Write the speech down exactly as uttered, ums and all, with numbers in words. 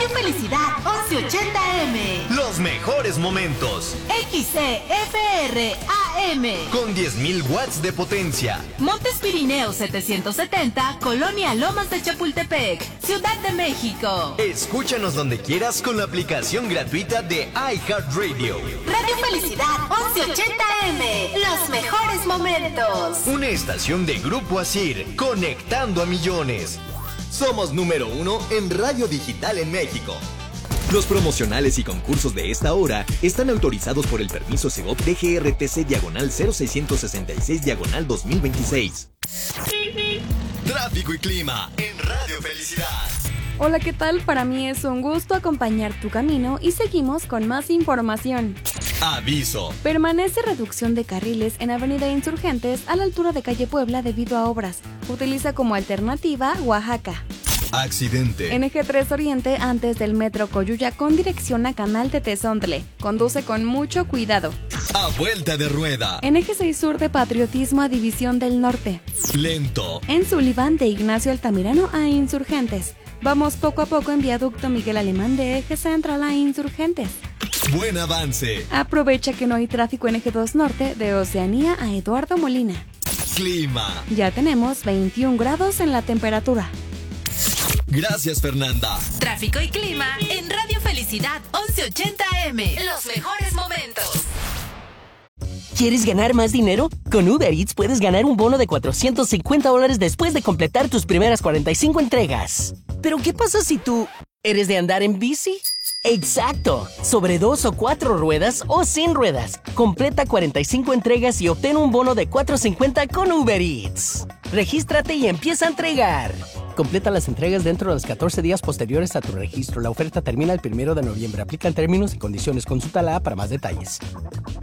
Felicidad once ochenta eme. Los mejores momentos. X C F R A M. Con diez mil watts de potencia. Montes Pirineos setecientos setenta, Colonia Lomas de Chapultepec, Ciudad de México. Escúchanos donde quieras con la aplicación gratuita de iHeartRadio. Radio Felicidad once ochenta eme. Los mejores momentos. Una estación de Grupo Asir, conectando a millones. Somos número uno en radio digital en México. Los promocionales y concursos de esta hora están autorizados por el permiso Segov D G R T C diagonal cero seiscientos sesenta y seis diagonal dos mil veintiséis. Tráfico y clima en Radio Felicidad. Hola, ¿qué tal? Para mí es un gusto acompañar tu camino y seguimos con más información. Aviso. Permanece reducción de carriles en Avenida Insurgentes a la altura de Calle Puebla debido a obras. Utiliza como alternativa Oaxaca. Accidente. En Eje tres Oriente antes del Metro Coyuya con dirección a Canal de Tezontle. Conduce con mucho cuidado. A vuelta de rueda. En Eje seis Sur de Patriotismo a División del Norte. Lento. En Sullivan de Ignacio Altamirano a Insurgentes. Vamos poco a poco en Viaducto Miguel Alemán de Eje Central a Insurgentes. Buen avance. Aprovecha que no hay tráfico en Eje dos Norte de Oceanía a Eduardo Molina. Clima. Ya tenemos veintiún grados en la temperatura. Gracias, Fernanda. Tráfico y clima en Radio Felicidad once ochenta eme. Los mejores momentos. ¿Quieres ganar más dinero? Con Uber Eats puedes ganar un bono de cuatrocientos cincuenta dólares después de completar tus primeras cuarenta y cinco entregas. ¿Pero qué pasa si tú eres de andar en bici? ¡Exacto! Sobre dos o cuatro ruedas o sin ruedas. Completa cuarenta y cinco entregas y obtén un bono de cuatrocientos cincuenta con Uber Eats. Regístrate y empieza a entregar. Completa las entregas dentro de los catorce días posteriores a tu registro. La oferta termina el primero de noviembre. Aplican términos y condiciones. Consulta la app para más detalles.